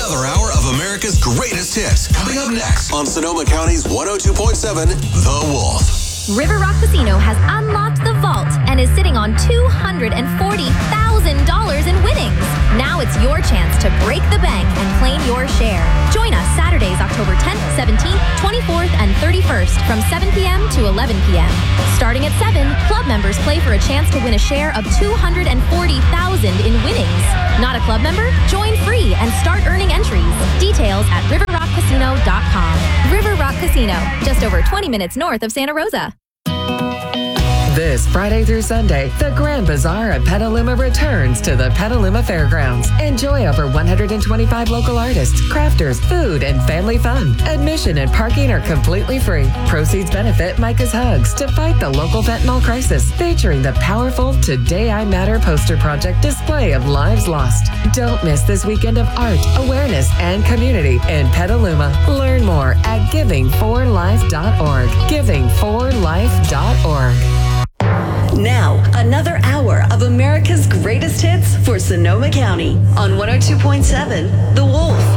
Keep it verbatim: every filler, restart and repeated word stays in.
Another hour of America's greatest hits coming up next on Sonoma County's one oh two point seven The Wolf. River Rock Casino has unlocked the vault and is sitting on two hundred forty thousand dollars in winnings. Now it's your chance to break the bank and claim your share. Join us Saturdays, October tenth, seventeenth, twenty-fourth, and thirty-first from seven p.m. to eleven p.m. Starting at seven, club members play for a chance to win a share of two hundred forty thousand dollars in winnings. Not a club member? Join free and start earning entries. Details at river rock casino dot com. River Rock Casino, just over twenty minutes north of Santa Rosa. This Friday through Sunday, the Grand Bazaar at Petaluma returns to the Petaluma Fairgrounds. Enjoy over one hundred twenty-five local artists, crafters, food, and family fun. Admission and parking are completely free. Proceeds benefit Micah's Hugs to fight the local fentanyl crisis, featuring the powerful Today I Matter poster project display of lives lost. Don't miss this weekend of art, awareness, and community in Petaluma. Learn more at giving for life dot org. giving for life dot org. Now, another hour of America's greatest hits for Sonoma County on one oh two point seven The Wolf.